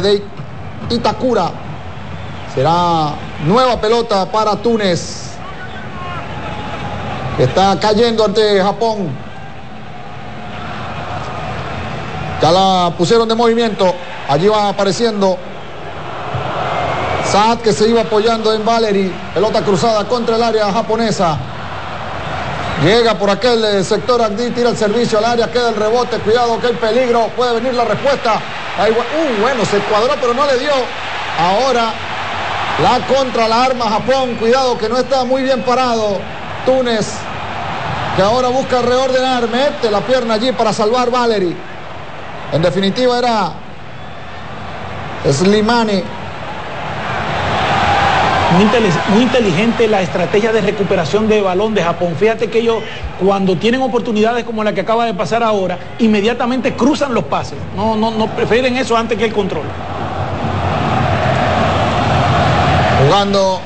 de Itakura. Será nueva pelota para Túnez, que está cayendo ante Japón. Ya la pusieron de movimiento. Allí va apareciendo Saad, que se iba apoyando en Valery. Pelota cruzada contra el área japonesa. Llega por aquel sector Agdi, tira el servicio al área, queda el rebote. Cuidado que hay peligro, puede venir la respuesta. Bueno, se cuadró pero no le dio. Ahora la contra la arma Japón. Cuidado que no está muy bien parado Túnez, que ahora busca reordenar. Mete la pierna allí para salvar Valery. En definitiva era Slimani. Muy inteligente la estrategia de recuperación de balón de Japón. Fíjate que ellos, cuando tienen oportunidades como la que acaba de pasar ahora, inmediatamente cruzan los pases. No prefieren eso antes que el control. Jugando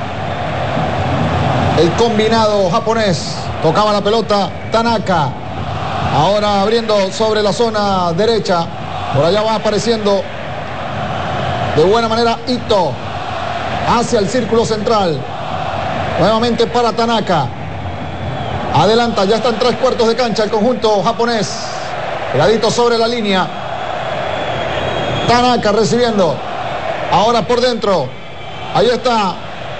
el combinado japonés. Tocaba la pelota Tanaka. Ahora abriendo sobre la zona derecha. Por allá va apareciendo de buena manera Ito. Hacia el círculo central. Nuevamente para Tanaka. Adelanta, ya está en 3/4 de cancha el conjunto japonés. Pegadito sobre la línea. Tanaka recibiendo. Ahora por dentro. Ahí está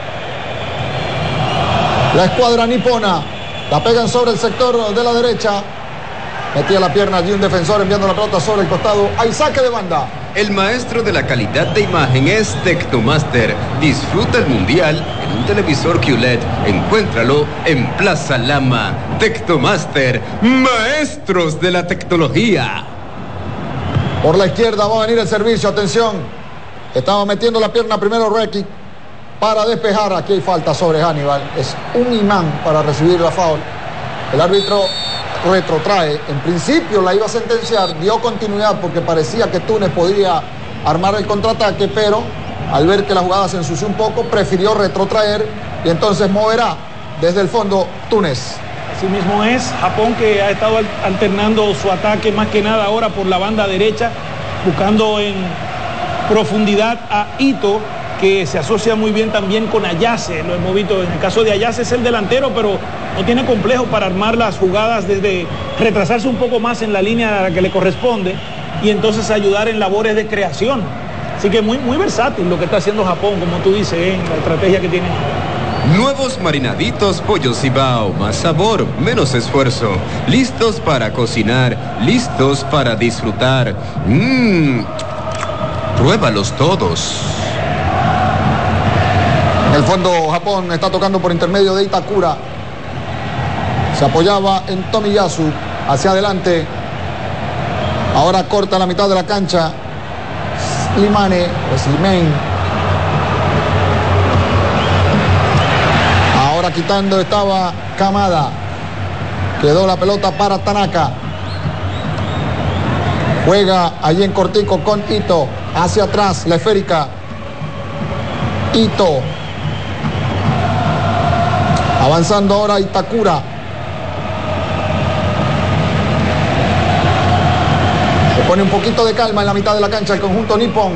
la escuadra nipona. La pegan sobre el sector de la derecha. Metía la pierna allí un defensor enviando la pelota sobre el costado. Hay saque de banda. El maestro de la calidad de imagen es Tecnomaster. Disfruta el mundial en un televisor QLED. Encuéntralo en Plaza Lama. Tecnomaster, maestros de la tecnología. Por la izquierda va a venir el servicio. Atención. Estaba metiendo la pierna primero Rekic para despejar. Aquí hay falta sobre Hannibal. Es un imán para recibir la foul. El árbitro retrotrae. En principio la iba a sentenciar, dio continuidad porque parecía que Túnez podía armar el contraataque, pero al ver que la jugada se ensució un poco, prefirió retrotraer y entonces moverá desde el fondo Túnez. Así mismo es, Japón que ha estado alternando su ataque más que nada ahora por la banda derecha, buscando en profundidad a Ito, que se asocia muy bien también con Ayase. Lo hemos visto, en el caso de Ayase es el delantero, pero no tiene complejo para armar las jugadas, desde retrasarse un poco más en la línea a la que le corresponde y entonces ayudar en labores de creación. Así que muy versátil lo que está haciendo Japón, como tú dices, en la estrategia que tiene. Nuevos marinaditos pollo Cibao, más sabor, menos esfuerzo. Listos para cocinar, listos para disfrutar. Pruébalos todos. En el fondo Japón está tocando por intermedio de Itakura. Se apoyaba en Tomiyasu. Hacia adelante. Ahora corta la mitad de la cancha Slimane o Slimane. Ahora quitando estaba Kamada. Quedó la pelota para Tanaka. Juega allí en cortico con Ito. Hacia atrás, la esférica. Ito. Avanzando ahora Itakura. Se pone un poquito de calma en la mitad de la cancha el conjunto nipón.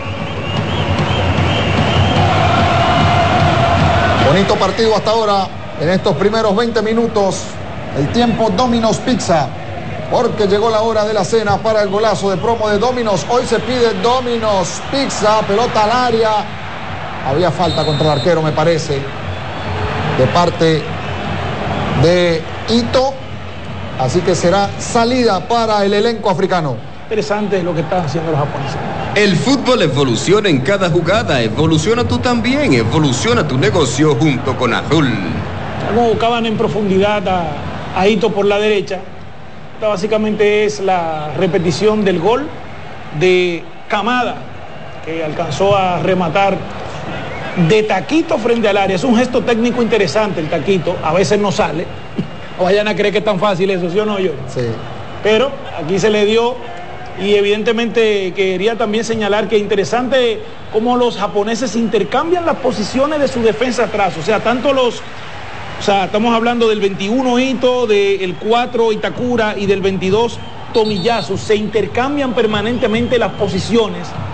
Bonito partido hasta ahora en estos primeros 20 minutos. El tiempo Domino's Pizza, porque llegó la hora de la cena para el golazo de promo de Domino's. Hoy se pide Domino's Pizza, pelota al área. Había falta contra el arquero, me parece, de parte de Ito. Así que será salida para el elenco africano. Interesante lo que están haciendo los japoneses. El fútbol evoluciona en cada jugada. Evoluciona tú también. Evoluciona tu negocio junto con Azul. Como buscaban en profundidad a Ito por la derecha. Esta básicamente es la repetición del gol de Kamada, que alcanzó a rematar de taquito frente al área. Es un gesto técnico interesante el taquito. A veces no sale. O vayan a creer que es tan fácil eso, ¿sí o no, yo? Sí. Pero aquí se le dio. Y evidentemente quería también señalar que interesante cómo los japoneses intercambian las posiciones de su defensa atrás. O sea, estamos hablando del 21 Ito, del 4 Itakura y del 22 Tomiyasu. Se intercambian permanentemente las posiciones